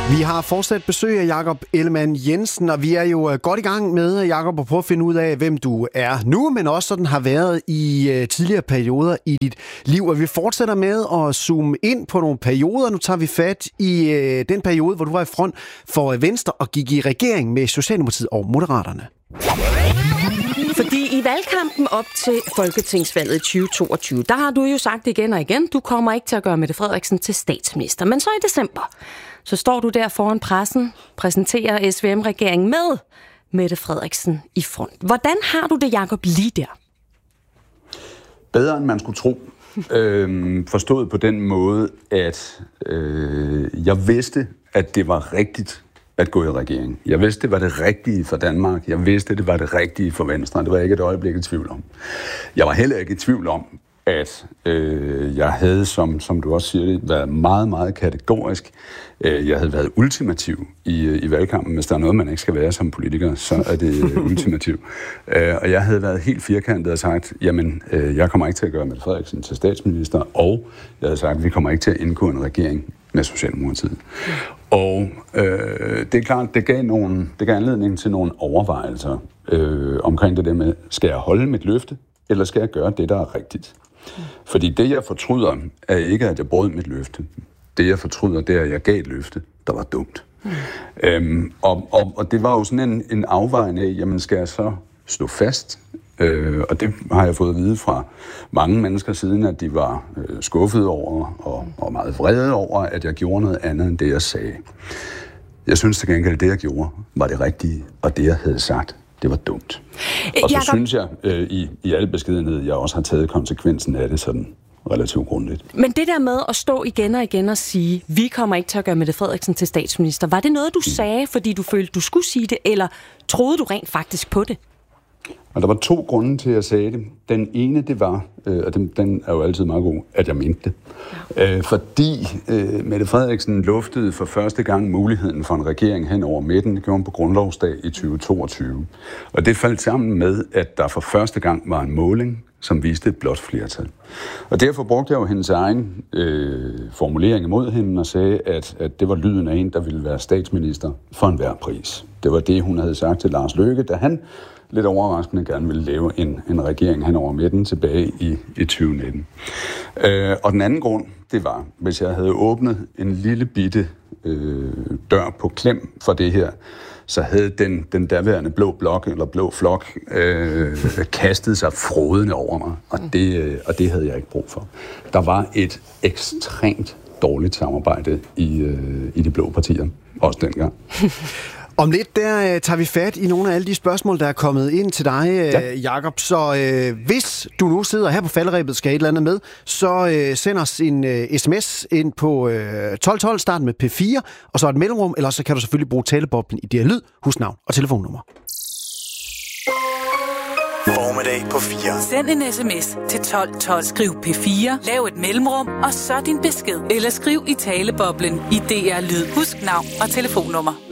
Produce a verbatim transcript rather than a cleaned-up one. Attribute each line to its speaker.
Speaker 1: Vi har fortsat besøg af Jakob Ellemann-Jensen, og vi er jo godt i gang med, Jakob, at prøve at finde ud af, hvem du er nu, men også sådan har været i uh, tidligere perioder i dit liv. Og vi fortsætter med at zoome ind på nogle perioder. Nu tager vi fat i uh, den periode, hvor du var i front for Venstre og gik i regering med Socialdemokratiet og Moderaterne.
Speaker 2: Fordi i valgkampen op til Folketingsvalget i tyve toogtyve, der har du jo sagt igen og igen, du kommer ikke til at gøre Mette Frederiksen til statsminister. Men så i december, så står du der foran pressen, præsenterer S V M-regeringen med Mette Frederiksen i front. Hvordan har du det, Jakob, lige der?
Speaker 3: Bedre end man skulle tro. øhm, forstået på den måde, at øh, jeg vidste, at det var rigtigt at gå i regering. Jeg vidste, det var det rigtige for Danmark. Jeg vidste, det var det rigtige for Venstre. Det var jeg ikke et øjeblik i tvivl om. Jeg var heller ikke i tvivl om, at øh, jeg havde, som, som du også siger det, været meget, meget kategorisk. Øh, jeg havde været ultimativ i, i valgkampen. Hvis der er noget, man ikke skal være som politiker, så er det ultimativ. Øh, og jeg havde været helt firkantet og sagt, jamen, øh, jeg kommer ikke til at gøre Mette Frederiksen til statsminister, og jeg havde sagt, vi kommer ikke til at indgå en regering med Socialdemokratiet. Og øh, det er klart, det gav, nogle, det gav anledning til nogle overvejelser øh, omkring det der med, skal jeg holde mit løfte, eller skal jeg gøre det, der er rigtigt? Fordi det, jeg fortryder, er ikke, at jeg brød mit løfte. Det, jeg fortryder, det er, at jeg gav et løfte, der var dumt. Mm. Øhm, og, og, og det var jo sådan en, en afvejning af, jamen skal jeg så stå fast? Øh, og det har jeg fået at vide fra mange mennesker siden, at de var øh, skuffede over og, og meget vrede over, at jeg gjorde noget andet end det, jeg sagde. Jeg synes til gengæld, at det, jeg gjorde, var det rigtige, og det, jeg havde sagt, det var dumt. Og så Jacob... synes jeg, øh, i, i al beskedenhed, jeg også har taget konsekvensen af det sådan relativt grundigt.
Speaker 2: Men det der med at stå igen og igen og sige, vi kommer ikke til at gøre Mette Frederiksen til statsminister, var det noget, du mm. sagde, fordi du følte, du skulle sige det, eller troede du rent faktisk på det?
Speaker 3: Og der var to grunde til, at jeg sagde det. Den ene, det var, øh, og den, den er jo altid meget god, at jeg mente det. Ja. Øh, fordi øh, Mette Frederiksen luftede for første gang muligheden for en regering hen over midten. Det gjorde hun på grundlovsdag i tyve toogtyve. Og det faldt sammen med, at der for første gang var en måling, som viste et blåt flertal. Og derfor brugte jeg jo hendes egen øh, formulering imod hende og sagde, at, at det var lyden af en, der ville være statsminister for enhver pris. Det var det, hun havde sagt til Lars Løkke, da han lidt overraskende gerne ville lave en, en regering hen over midten tilbage i, i tyve nitten. Øh, og den anden grund, det var, hvis jeg havde åbnet en lille bitte øh, dør på klem for det her, så havde den, den daværende blå blok, eller blå flok, øh, kastet sig frådende over mig, og det, øh, og det havde jeg ikke brug for. Der var et ekstremt dårligt samarbejde i, øh, i de blå partier, også dengang.
Speaker 1: Om lidt, der øh, tager vi fat i nogle af alle de spørgsmål, der er kommet ind til dig, øh, ja. Jakob. Så øh, hvis du nu sidder her på falderebet, skal et eller andet med, så øh, send os en øh, sms ind på øh, tolv tolv, starten med P fire, og så et mellemrum, eller så kan du selvfølgelig bruge taleboblen i det her lyd, husnavn og telefonnummer.
Speaker 4: Formiddag på fire.
Speaker 5: Send en sms til tolv tolv. Skriv P fire, lav et mellemrum, og så din besked. Eller skriv i taleboblen i D R Lyd. Husk navn og telefonnummer.